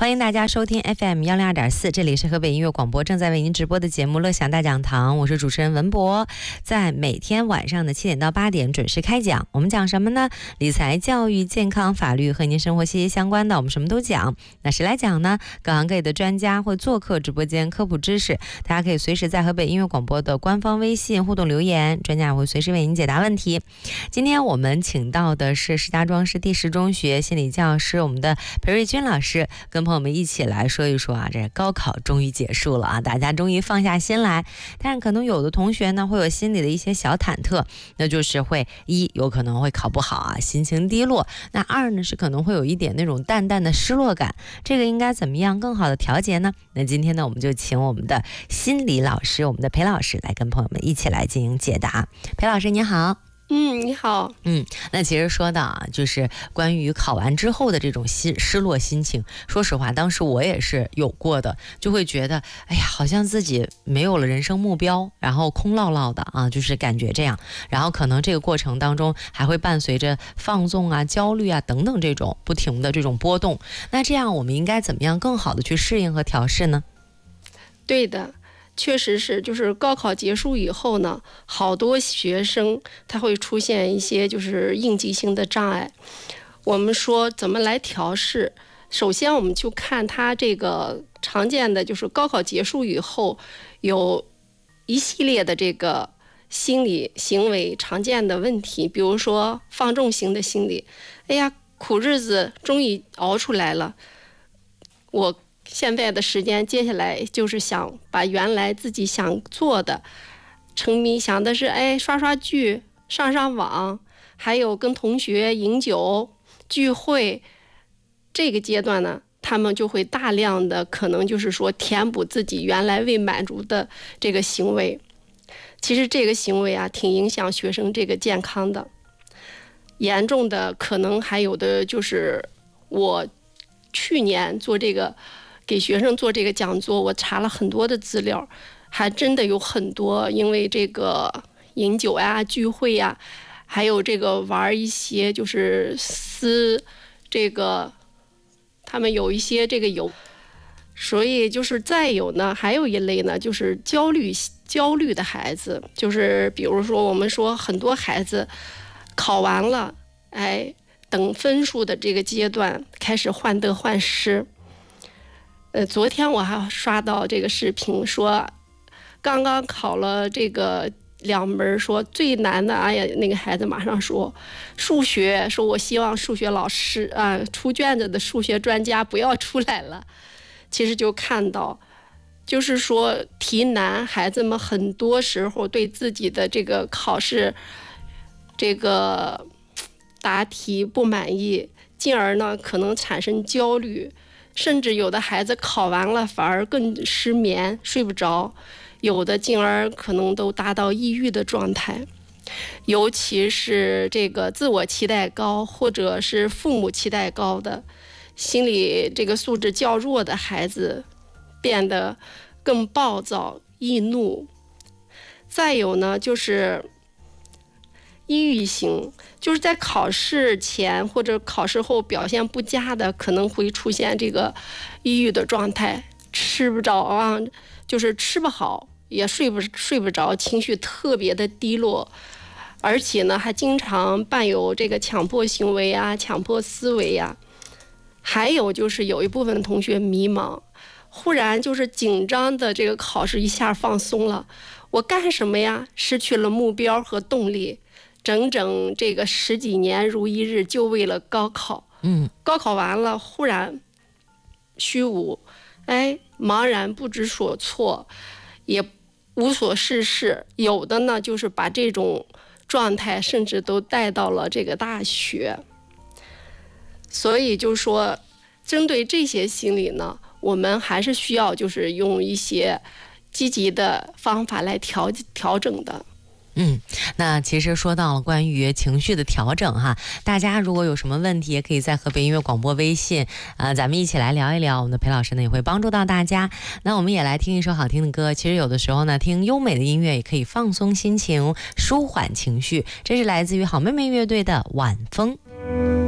欢迎大家收听 FM102.4，这里是河北音乐广播正在为您直播的节目《乐享大讲堂》，我是主持人文博，在每天晚上的7点到8点准时开讲。我们讲什么呢？理财、教育、健康、法律和您生活息息相关的，我们什么都讲。那谁来讲呢？各行各业的专家会做客直播间科普知识，大家可以随时在河北音乐广播的官方微信互动留言，专家也会随时为您解答问题。今天我们请到的是石家庄市第10中学心理教师我们的裴瑞军老师，跟朋友们一起来说一说啊，这高考终于结束了啊，大家终于放下心来。但是可能有的同学呢会有心里的一些小忐忑，那就是会有可能会考不好啊，心情低落。那2呢是可能会有一点那种淡淡的失落感，这个应该怎么样更好的调节呢？那今天呢我们就请我们的心理老师，我们的裴老师来跟朋友们一起来进行解答。裴老师你好。 你好。 那其实说到啊，就是关于考完之后的这种失落心情，说实话当时我也是有过的，就会觉得哎呀好像自己没有了人生目标，然后空落落的啊，就是感觉这样，然后可能这个过程当中还会伴随着放纵啊、焦虑啊等等这种不停的这种波动。那这样我们应该怎么样更好的去适应和调试呢？ 对的，确实是，就是高考结束以后呢，好多学生他会出现一些就是应激性的障碍。我们说怎么来调试？首先我们就看他这个常见的就是高考结束以后有一系列的这个心理行为常见的问题，比如说放纵型的心理，哎呀苦日子终于熬出来了，我现在的时间接下来就是想把原来自己想做的沉迷，想的是刷刷剧、上网，还有跟同学饮酒聚会。这个阶段呢，他们就会大量的可能就是说填补自己原来未满足的这个行为。其实这个行为啊挺影响学生这个健康的，严重的可能还有的就是我去年做这个给学生做这个讲座，我查了很多的资料，还真的有很多因为这个饮酒呀、聚会呀，还有这个玩一些就是这个他们有一些这个所以就是再有呢，还有一类呢就是焦虑的孩子，就是比如说我们说很多孩子考完了，等分数的这个阶段开始患得患失。昨天我还刷到这个视频，说刚刚考了这个2门，说最难的，那个孩子马上说数学，说我希望数学老师出卷子的数学专家不要出来了。其实就看到，就是说题难，孩子们很多时候对自己的这个考试这个答题不满意，进而呢可能产生焦虑。甚至有的孩子考完了反而更失眠，睡不着，有的进而可能都达到抑郁的状态。尤其是这个自我期待高，或者是父母期待高的，心理这个素质较弱的孩子变得更暴躁易怒。再有呢就是抑郁型，就是在考试前或者考试后表现不佳的，可能会出现这个抑郁的状态，吃不着啊，就是吃不好，也睡不着，情绪特别的低落，而且呢还经常伴有这个强迫行为啊、强迫思维啊。还有就是有一部分同学迷茫，忽然就是紧张的这个考试一下放松了，我干什么呀？失去了目标和动力。整整这个10几年如一日，就为了高考。高考完了，忽然虚无，茫然不知所措，也无所事事。有的呢，就是把这种状态甚至都带到了这个大学。所以就说，针对这些心理呢，我们还是需要就是用一些积极的方法来调整的。 那其实说到了关于情绪的调整哈，大家如果有什么问题，也可以在河北音乐广播微信咱们一起来聊一聊，我们的裴老师呢也会帮助到大家。那我们也来听一首好听的歌，其实有的时候呢听优美的音乐也可以放松心情，舒缓情绪，这是来自于好妹妹乐队的晚风。